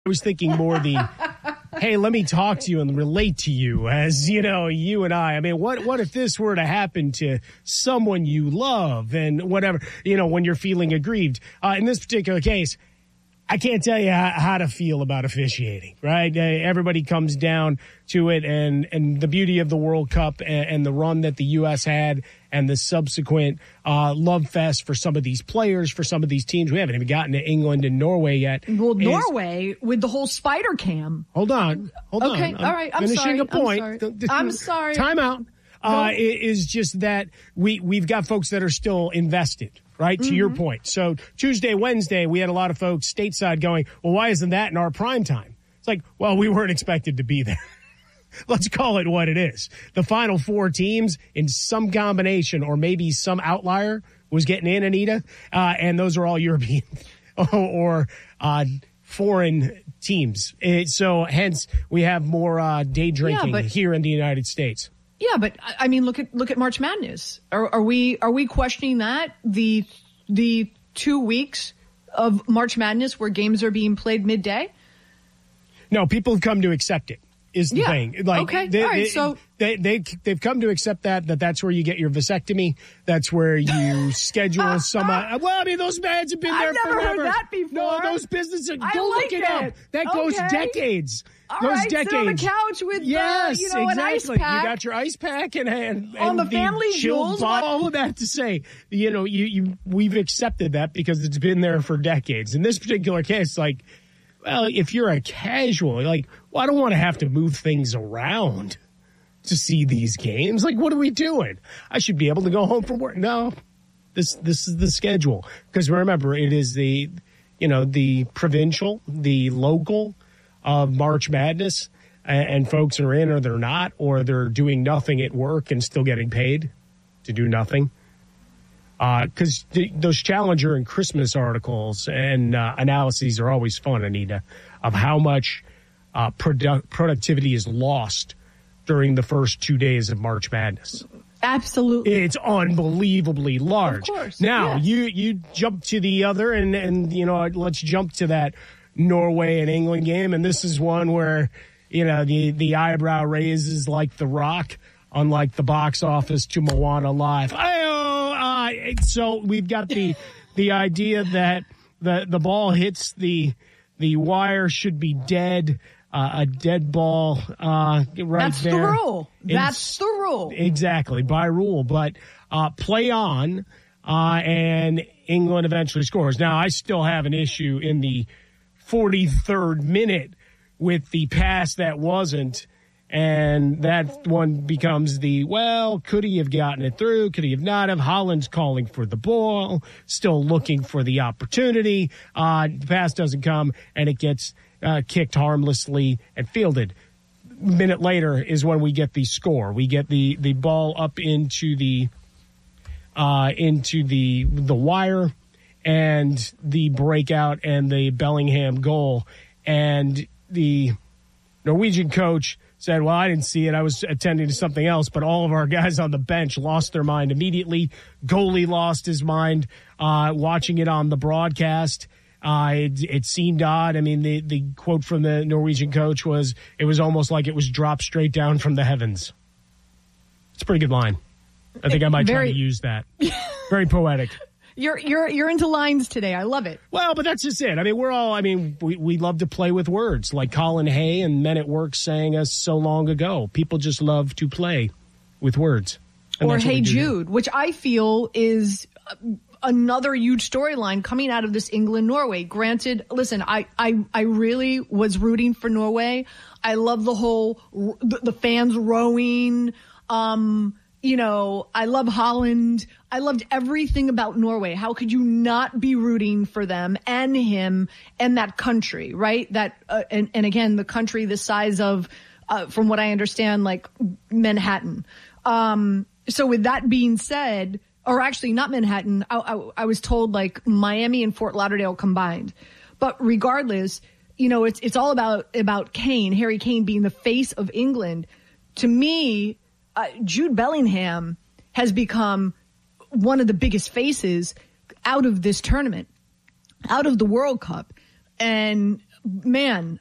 I was thinking more hey, let me talk to you and relate to you as, you and I. I mean, what if this were to happen to someone you love and whatever, when you're feeling aggrieved? In this particular case, I can't tell you how to feel about officiating, right? Everybody comes down to it, and the beauty of the World Cup and the run that the U.S. had and the subsequent love fest for some of these players, for some of these teams. We haven't even gotten to England and Norway yet. Well, Norway with the whole spider cam. Hold on. Okay, all right. I'm finishing sorry. a point. I'm sorry. Time out. Is just that we've got folks that are still invested. Right, to your point. So Tuesday, Wednesday, we had a lot of folks stateside going, well, why isn't that in our prime time? It's like, well, we weren't expected to be there. Let's call it what it is. The final four teams in some combination or maybe some outlier was getting in, Anita, and those are all European or foreign teams. So hence we have more day drinking here in the United States. Yeah, but I mean, look at March Madness. Are we questioning that the 2 weeks of March Madness where games are being played midday? No, people have come to accept it. Is the thing. Like, okay. All right. So they've come to accept that's where you get your vasectomy. That's where you schedule some. Well, I mean, those bands have been there forever. I've never heard that before. No, those businesses. Go look it up. That goes decades. All goes right, decades. Sit on the couch with exactly. an ice pack. You got your ice pack and on the family jewels. All of that to say, we've accepted that because it's been there for decades. In this particular case, like, well, if you're a casual, I don't want to have to move things around to see these games. Like, what are we doing? I should be able to go home from work. No, this is the schedule. Because remember, it is the provincial, the local of March Madness, and folks are in or they're not, or they're doing nothing at work and still getting paid to do nothing. Because those Challenger and Christmas articles and analyses are always fun, Anita, of how much productivity is lost during the first 2 days of March Madness. Absolutely. It's unbelievably large. Of course. Now, you jump to the other, and let's jump to that Norway and England game. And this is one where, the eyebrow raises like The Rock, unlike the box office to Moana Live. So we've got the idea that the ball hits the wire should be dead. A dead ball right That's there. The rule. That's the rule. Exactly, by rule. But play on, and England eventually scores. Now, I still have an issue in the 43rd minute with the pass that wasn't, and that one becomes could he have gotten it through? Could he have not have? Holland's calling for the ball, still looking for the opportunity. The pass doesn't come, and it gets kicked harmlessly and fielded. A minute later is when we get the score. We get the ball up into the wire, and the breakout and the Bellingham goal. And the Norwegian coach said, well, I didn't see it. I was attending to something else. But all of our guys on the bench lost their mind immediately. Goalie lost his mind watching it on the broadcast. It seemed odd. I mean, the quote from the Norwegian coach was, it was almost like it was dropped straight down from the heavens. It's a pretty good line. I think I might try to use that. Very poetic. You're into lines today. I love it. Well, but that's just it. I mean, we love to play with words, like Colin Hay and Men at Work sang us so long ago. People just love to play with words. Or Hey Jude, which I feel is another huge storyline coming out of this England-Norway. Granted, listen, I really was rooting for Norway. I love the whole the fans rowing. I love Holland. I loved everything about Norway. How could you not be rooting for them and him and that country, right? That and again, the country the size of, from what I understand, like Manhattan. So with that being said, or actually not Manhattan, I was told like Miami and Fort Lauderdale combined. But regardless, it's all about Kane, Harry Kane being the face of England. To me, Jude Bellingham has become one of the biggest faces out of this tournament, out of the World Cup. And man,